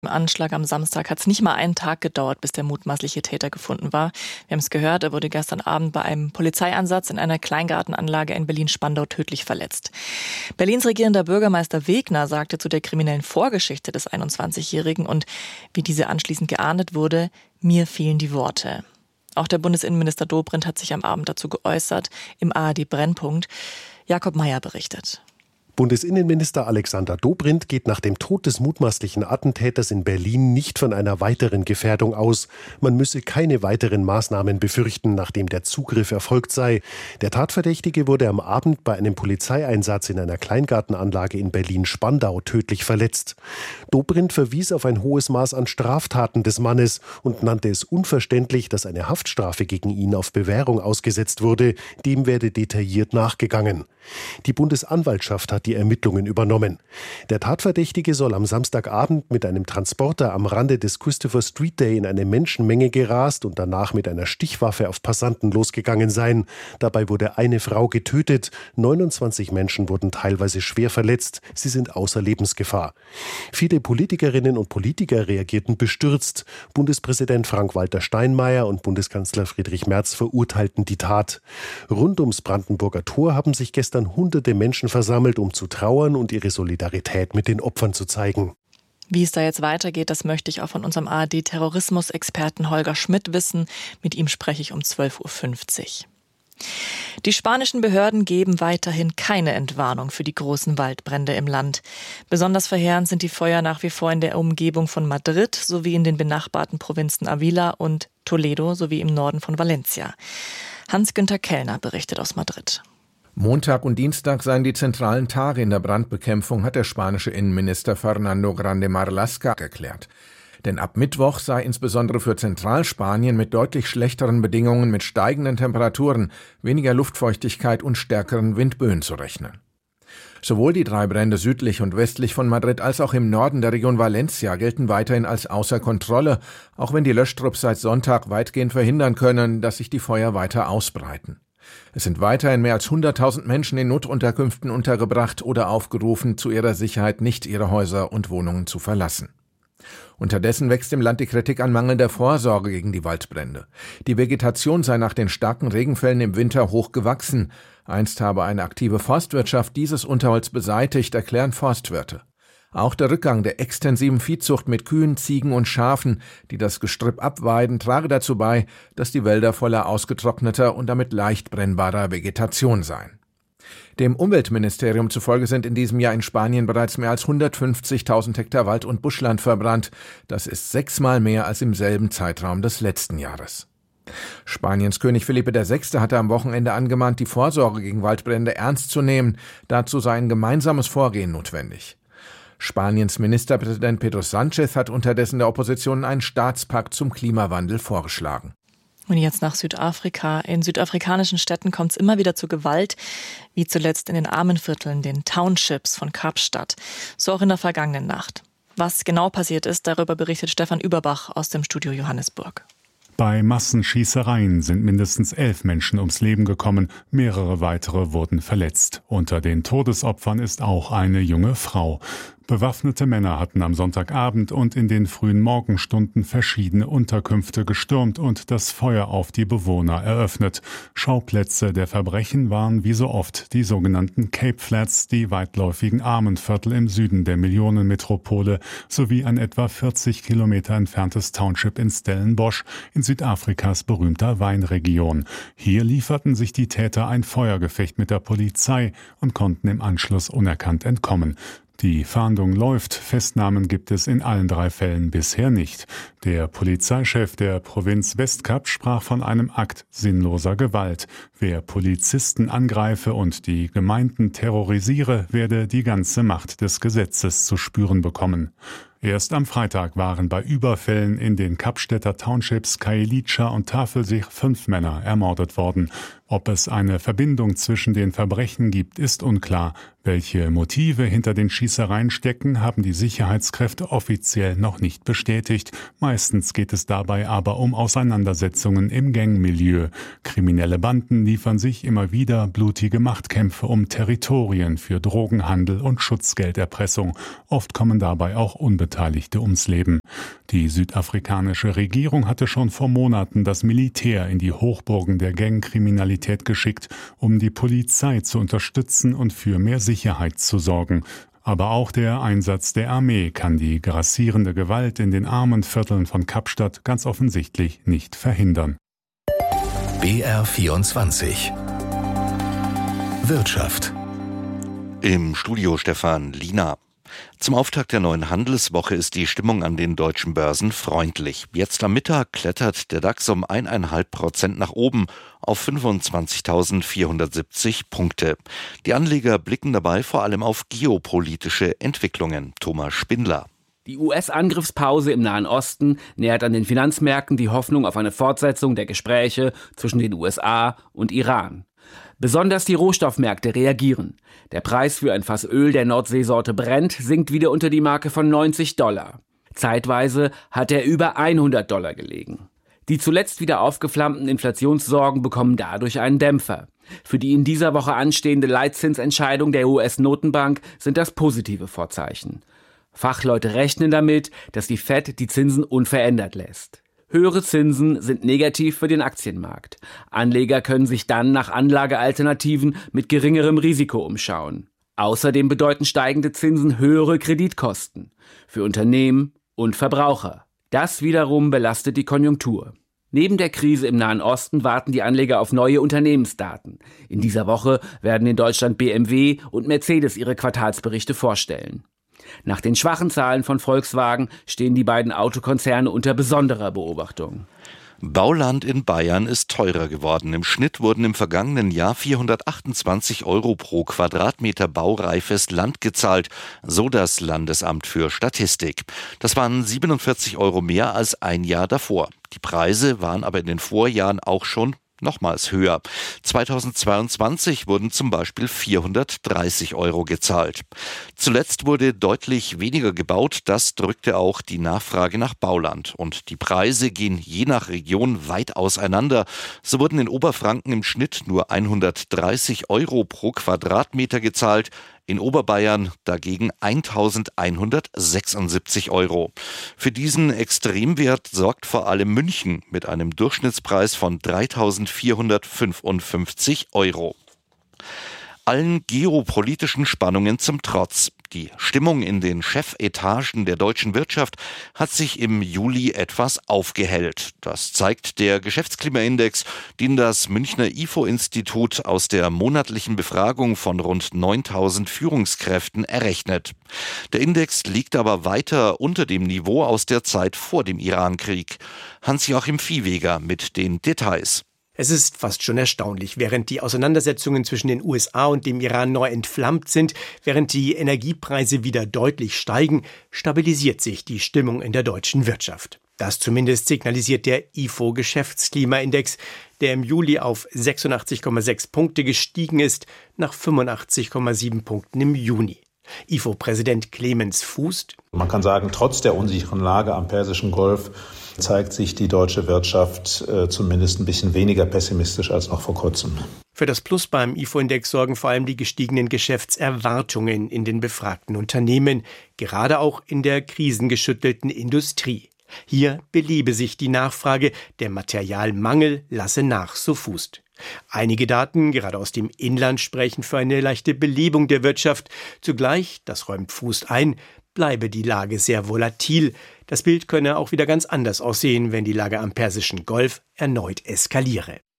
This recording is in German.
Im Anschlag am Samstag hat es nicht mal einen Tag gedauert, bis der mutmaßliche Täter gefunden war. Wir haben es gehört, er wurde gestern Abend bei einem Polizeieinsatz in einer Kleingartenanlage in Berlin-Spandau tödlich verletzt. Berlins regierender Bürgermeister Wegner sagte zu der kriminellen Vorgeschichte des 21-Jährigen und wie diese anschließend geahndet wurde: Mir fehlen die Worte. Auch der Bundesinnenminister Dobrindt hat sich am Abend dazu geäußert, im ARD Brennpunkt. Jakob Mayer berichtet. Bundesinnenminister Alexander Dobrindt geht nach dem Tod des mutmaßlichen Attentäters in Berlin nicht von einer weiteren Gefährdung aus. Man müsse keine weiteren Maßnahmen befürchten, nachdem der Zugriff erfolgt sei. Der Tatverdächtige wurde am Abend bei einem Polizeieinsatz in einer Kleingartenanlage in Berlin-Spandau tödlich verletzt. Dobrindt verwies auf ein hohes Maß an Straftaten des Mannes und nannte es unverständlich, dass eine Haftstrafe gegen ihn auf Bewährung ausgesetzt wurde. Dem werde detailliert nachgegangen. Die Bundesanwaltschaft hat die Ermittlungen übernommen. Der Tatverdächtige soll am Samstagabend mit einem Transporter am Rande des Christopher Street Day in eine Menschenmenge gerast und danach mit einer Stichwaffe auf Passanten losgegangen sein. Dabei wurde eine Frau getötet. 29 Menschen wurden teilweise schwer verletzt. Sie sind außer Lebensgefahr. Viele Politikerinnen und Politiker reagierten bestürzt. Bundespräsident Frank-Walter Steinmeier und Bundeskanzler Friedrich Merz verurteilten die Tat. Rund ums Brandenburger Tor haben sich gestern hunderte Menschen versammelt, um zu trauern und ihre Solidarität mit den Opfern zu zeigen. Wie es da jetzt weitergeht, das möchte ich auch von unserem ARD-Terrorismus-Experten Holger Schmidt wissen. Mit ihm spreche ich um 12.50 Uhr. Die spanischen Behörden geben weiterhin keine Entwarnung für die großen Waldbrände im Land. Besonders verheerend sind die Feuer nach wie vor in der Umgebung von Madrid sowie in den benachbarten Provinzen Ávila und Toledo sowie im Norden von Valencia. Hans-Günther Kellner berichtet aus Madrid. Montag und Dienstag seien die zentralen Tage in der Brandbekämpfung, hat der spanische Innenminister Fernando Grande Marlaska erklärt. Denn ab Mittwoch sei insbesondere für Zentralspanien mit deutlich schlechteren Bedingungen mit steigenden Temperaturen, weniger Luftfeuchtigkeit und stärkeren Windböen zu rechnen. Sowohl die 3 Brände südlich und westlich von Madrid als auch im Norden der Region Valencia gelten weiterhin als außer Kontrolle, auch wenn die Löschtrupps seit Sonntag weitgehend verhindern können, dass sich die Feuer weiter ausbreiten. Es sind weiterhin mehr als 100.000 Menschen in Notunterkünften untergebracht oder aufgerufen, zu ihrer Sicherheit nicht ihre Häuser und Wohnungen zu verlassen. Unterdessen wächst im Land die Kritik an mangelnder Vorsorge gegen die Waldbrände. Die Vegetation sei nach den starken Regenfällen im Winter hoch gewachsen. Einst habe eine aktive Forstwirtschaft dieses Unterholz beseitigt, erklären Forstwirte. Auch der Rückgang der extensiven Viehzucht mit Kühen, Ziegen und Schafen, die das Gestrüpp abweiden, trage dazu bei, dass die Wälder voller ausgetrockneter und damit leicht brennbarer Vegetation seien. Dem Umweltministerium zufolge sind in diesem Jahr in Spanien bereits mehr als 150.000 Hektar Wald- und Buschland verbrannt. Das ist 6-mal mehr als im selben Zeitraum des letzten Jahres. Spaniens König Felipe VI. Hatte am Wochenende angemahnt, die Vorsorge gegen Waldbrände ernst zu nehmen. Dazu sei ein gemeinsames Vorgehen notwendig. Spaniens Ministerpräsident Pedro Sánchez hat unterdessen der Opposition einen Staatspakt zum Klimawandel vorgeschlagen. Und jetzt nach Südafrika. In südafrikanischen Städten kommt es immer wieder zu Gewalt, wie zuletzt in den Armenvierteln, den Townships von Kapstadt. So auch in der vergangenen Nacht. Was genau passiert ist, darüber berichtet Stefan Überbach aus dem Studio Johannesburg. Bei Massenschießereien sind mindestens 11 Menschen ums Leben gekommen, mehrere weitere wurden verletzt. Unter den Todesopfern ist auch eine junge Frau. Bewaffnete Männer hatten am Sonntagabend und in den frühen Morgenstunden verschiedene Unterkünfte gestürmt und das Feuer auf die Bewohner eröffnet. Schauplätze der Verbrechen waren wie so oft die sogenannten Cape Flats, die weitläufigen Armenviertel im Süden der Millionenmetropole, sowie ein etwa 40 Kilometer entferntes Township in Stellenbosch in Südafrikas berühmter Weinregion. Hier lieferten sich die Täter ein Feuergefecht mit der Polizei und konnten im Anschluss unerkannt entkommen. Die Fahndung läuft, Festnahmen gibt es in allen 3 Fällen bisher nicht. Der Polizeichef der Provinz Westkap sprach von einem Akt sinnloser Gewalt. Wer Polizisten angreife und die Gemeinden terrorisiere, werde die ganze Macht des Gesetzes zu spüren bekommen. Erst am Freitag waren bei Überfällen in den Kapstädter Townships Khayelitsha und Tafelsig 5 Männer ermordet worden. Ob es eine Verbindung zwischen den Verbrechen gibt, ist unklar. Welche Motive hinter den Schießereien stecken, haben die Sicherheitskräfte offiziell noch nicht bestätigt. Meistens geht es dabei aber um Auseinandersetzungen im Gangmilieu. Kriminelle Banden liefern sich immer wieder blutige Machtkämpfe um Territorien für Drogenhandel und Schutzgelderpressung. Oft kommen dabei auch unbeteiligte Beteiligte ums Leben. Die südafrikanische Regierung hatte schon vor Monaten das Militär in die Hochburgen der Gangkriminalität geschickt, um die Polizei zu unterstützen und für mehr Sicherheit zu sorgen. Aber auch der Einsatz der Armee kann die grassierende Gewalt in den armen Vierteln von Kapstadt ganz offensichtlich nicht verhindern. BR24 Wirtschaft. Im Studio Stefan Liener. Zum Auftakt der neuen Handelswoche ist die Stimmung an den deutschen Börsen freundlich. Jetzt am Mittag klettert der DAX um 1,5% nach oben auf 25.470 Punkte. Die Anleger blicken dabei vor allem auf geopolitische Entwicklungen. Thomas Spindler. Die US-Angriffspause im Nahen Osten nährt an den Finanzmärkten die Hoffnung auf eine Fortsetzung der Gespräche zwischen den USA und Iran. Besonders die Rohstoffmärkte reagieren. Der Preis für ein Fass Öl der Nordseesorte Brent sinkt wieder unter die Marke von $90. Zeitweise hat er über $100 gelegen. Die zuletzt wieder aufgeflammten Inflationssorgen bekommen dadurch einen Dämpfer. Für die in dieser Woche anstehende Leitzinsentscheidung der US-Notenbank sind das positive Vorzeichen. Fachleute rechnen damit, dass die Fed die Zinsen unverändert lässt. Höhere Zinsen sind negativ für den Aktienmarkt. Anleger können sich dann nach Anlagealternativen mit geringerem Risiko umschauen. Außerdem bedeuten steigende Zinsen höhere Kreditkosten für Unternehmen und Verbraucher. Das wiederum belastet die Konjunktur. Neben der Krise im Nahen Osten warten die Anleger auf neue Unternehmensdaten. In dieser Woche werden in Deutschland BMW und Mercedes ihre Quartalsberichte vorstellen. Nach den schwachen Zahlen von Volkswagen stehen die beiden Autokonzerne unter besonderer Beobachtung. Bauland in Bayern ist teurer geworden. Im Schnitt wurden im vergangenen Jahr 428 € pro Quadratmeter baureifes Land gezahlt, so das Landesamt für Statistik. Das waren 47 € mehr als ein Jahr davor. Die Preise waren aber in den Vorjahren auch schon nochmals höher. 2022 wurden zum Beispiel 430 € gezahlt. Zuletzt wurde deutlich weniger gebaut. Das drückte auch die Nachfrage nach Bauland. Und die Preise gehen je nach Region weit auseinander. So wurden in Oberfranken im Schnitt nur 130 € pro Quadratmeter gezahlt. In Oberbayern dagegen 1.176 €. Für diesen Extremwert sorgt vor allem München mit einem Durchschnittspreis von 3.455 €. Allen geopolitischen Spannungen zum Trotz. Die Stimmung in den Chefetagen der deutschen Wirtschaft hat sich im Juli etwas aufgehellt. Das zeigt der Geschäftsklimaindex, den das Münchner IFO-Institut aus der monatlichen Befragung von rund 9.000 Führungskräften errechnet. Der Index liegt aber weiter unter dem Niveau aus der Zeit vor dem Irankrieg. Hans-Joachim Viehweger mit den Details. Es ist fast schon erstaunlich. Während die Auseinandersetzungen zwischen den USA und dem Iran neu entflammt sind, während die Energiepreise wieder deutlich steigen, stabilisiert sich die Stimmung in der deutschen Wirtschaft. Das zumindest signalisiert der IFO-Geschäftsklimaindex, der im Juli auf 86,6 Punkte gestiegen ist, nach 85,7 Punkten im Juni. IFO-Präsident Clemens Fußt: Man kann sagen, trotz der unsicheren Lage am Persischen Golf zeigt sich die deutsche Wirtschaft zumindest ein bisschen weniger pessimistisch als noch vor kurzem. Für das Plus beim IFO-Index sorgen vor allem die gestiegenen Geschäftserwartungen in den befragten Unternehmen, gerade auch in der krisengeschüttelten Industrie. Hier belebe sich die Nachfrage, der Materialmangel lasse nach, so Fußt. Einige Daten, gerade aus dem Inland, sprechen für eine leichte Belebung der Wirtschaft. Zugleich, das räumt Fußt ein, bleibe die Lage sehr volatil. Das Bild könne auch wieder ganz anders aussehen, wenn die Lage am Persischen Golf erneut eskaliere.